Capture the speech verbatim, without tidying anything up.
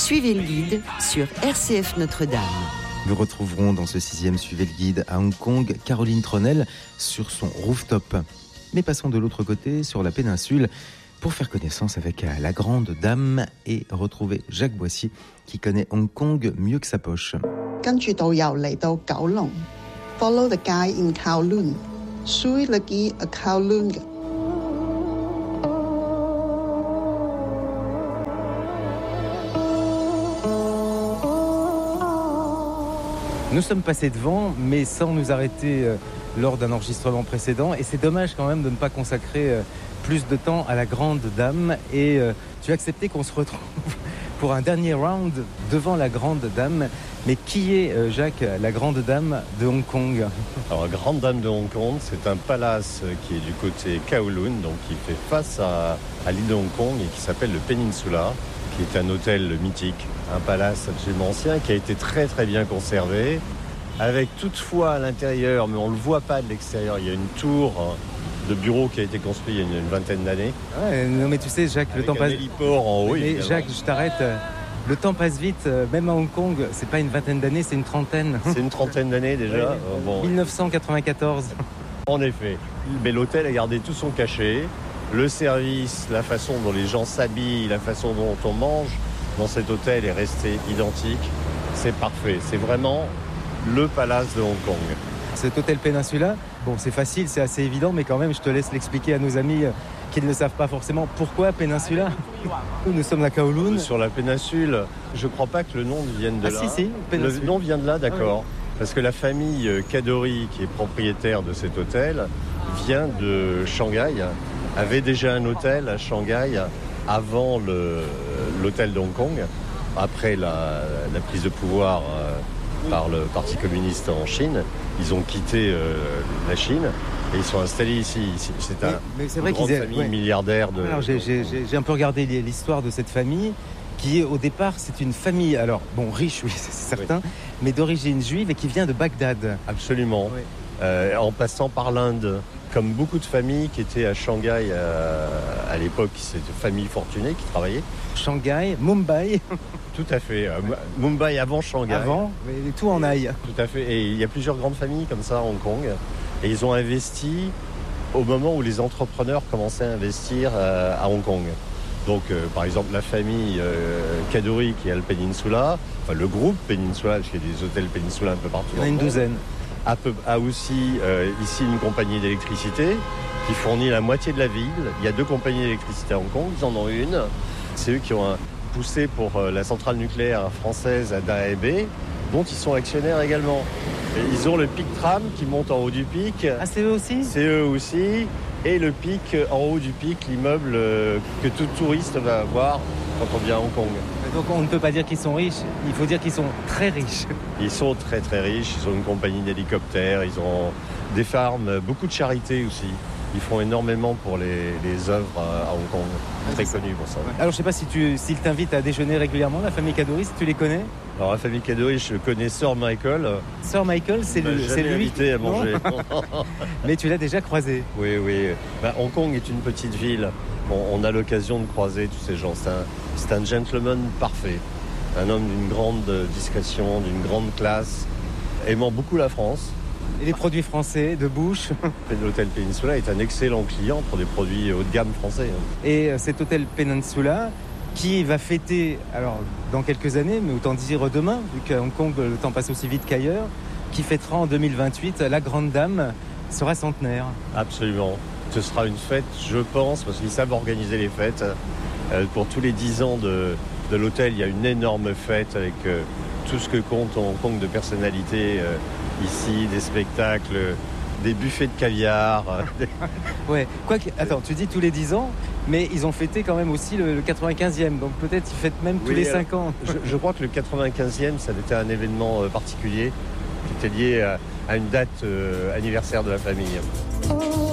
Suivez le guide sur R C F Notre-Dame. Nous retrouverons dans ce sixième Suivez le guide à Hong Kong Caroline Tronel sur son rooftop. Mais passons de l'autre côté, sur la péninsule, pour faire connaissance avec la grande dame et retrouver Jacques Boissier qui connaît Hong Kong mieux que sa poche. 跟住導遊嚟到九龍 ，follow the guide in Kowloon， suivre le guide à Kowloon。 Nous sommes passés devant, mais sans nous arrêter euh, lors d'un enregistrement précédent. Et c'est dommage quand même de ne pas consacrer euh, plus de temps à la grande dame. Et euh, tu as accepté qu'on se retrouve pour un dernier round devant la grande dame. Mais qui est, euh, Jacques, la grande dame de Hong Kong? Alors, la grande dame de Hong Kong, c'est un palace qui est du côté Kowloon, donc qui fait face à, à l'île de Hong Kong et qui s'appelle le Peninsula, qui est un hôtel mythique, un palace absolument ancien qui a été très très bien conservé, avec toutefois à l'intérieur, mais on ne le voit pas de l'extérieur, il y a une tour de bureau qui a été construite il y a une, une vingtaine d'années. Ouais, non mais tu sais Jacques, avec le temps un passe... héliport en haut. Mais Jacques, je t'arrête, le temps passe vite, même à Hong Kong, c'est pas une vingtaine d'années, c'est une trentaine. C'est une trentaine d'années déjà. Ouais, euh, bon. dix-neuf cent quatre-vingt-quatorze. En effet, mais l'hôtel a gardé tout son cachet. Le service, la façon dont les gens s'habillent, la façon dont on mange dans cet hôtel est resté identique. C'est parfait. C'est vraiment le palace de Hong Kong. Cet hôtel Peninsula, bon, c'est facile, c'est assez évident, mais quand même, je te laisse l'expliquer à nos amis qui ne le savent pas forcément. Pourquoi Peninsula? Nous sommes à Kowloon. Sur la péninsule, je ne crois pas que le nom vienne de ah, là. Ah si, si, le nom vient de là, d'accord. Ah, oui. Parce que la famille Kadori, qui est propriétaire de cet hôtel, vient de Shanghai, avait déjà un hôtel à Shanghai avant le, l'hôtel de Hong Kong, après la, la prise de pouvoir euh, par le Parti communiste en Chine. Ils ont quitté euh, la Chine et ils sont installés ici. C'est un, mais c'est une vrai grande qu'ils aient, famille ouais. milliardaire. De, alors, j'ai, j'ai, j'ai un peu regardé l'histoire de cette famille qui est au départ, c'est une famille, alors bon, riche, oui, c'est certain, oui. mais d'origine juive et qui vient de Bagdad. Absolument, oui. euh, en passant par l'Inde. Comme beaucoup de familles qui étaient à Shanghai euh, à l'époque, c'était une famille fortunée qui travaillait. Shanghai, Mumbai. Tout à fait. Euh, Mumbai avant Shanghai. Avant, mais tout en aille. Tout à fait. Et il y a plusieurs grandes familles comme ça à Hong Kong. Et ils ont investi au moment où les entrepreneurs commençaient à investir euh, à Hong Kong. Donc, euh, par exemple, la famille euh, Kadori qui est à le Peninsula, enfin le groupe Peninsula, parce qu'il y a des hôtels Peninsula un peu partout. Il y en a une douzaine. A, peu, a aussi euh, ici une compagnie d'électricité qui fournit la moitié de la ville. Il y a deux compagnies d'électricité à Hong Kong, ils en ont une. C'est eux qui ont un, poussé pour euh, la centrale nucléaire française à Daya Bay, dont ils sont actionnaires également. Et ils ont le Pic Tram qui monte en haut du pic. Ah, c'est eux aussi? C'est eux aussi. Et le pic, en haut du pic, l'immeuble euh, que tout touriste va voir quand on vient à Hong Kong. Donc on ne peut pas dire qu'ils sont riches, il faut dire qu'ils sont très riches. Ils sont très très riches, ils ont une compagnie d'hélicoptères, ils ont des farms, beaucoup de charité aussi. Ils font énormément pour les, les œuvres à Hong Kong, très connus pour ça. Alors je ne sais pas si tu, s'ils t'invitent à déjeuner régulièrement, la famille Kadori, si tu les connais? Alors la famille Kadori, je connais Sir Michael. Sir Michael, c'est, le, c'est lui invité à manger. Mais tu l'as déjà croisé? Oui, oui. Ben, Hong Kong est une petite ville. On, on a l'occasion de croiser tous ces gens. C'est un, c'est un gentleman parfait. Un homme d'une grande discrétion, d'une grande classe, aimant beaucoup la France. Et les produits français de bouche. L'hôtel Peninsula est un excellent client pour des produits haut de gamme français. Et cet hôtel Peninsula qui va fêter, alors dans quelques années, mais autant dire demain, vu qu'à Hong Kong le temps passe aussi vite qu'ailleurs, qui fêtera en deux mille vingt-huit, la grande dame sera centenaire. Absolument. Ce sera une fête, je pense, parce qu'ils savent organiser les fêtes. Euh, pour tous les dix ans de, de l'hôtel, il y a une énorme fête avec euh, tout ce que compte Hong Kong de personnalité. Euh, ici, des spectacles, des buffets de caviar. Ouais, quoi que, attends, tu dis tous les dix ans, mais ils ont fêté quand même aussi le, le quatre-vingt-quinzième, donc peut-être ils fêtent même tous oui, les cinq ans. Je, je crois que le quatre-vingt-quinzième, ça avait été un événement particulier qui était lié à, à une date euh, anniversaire de la famille.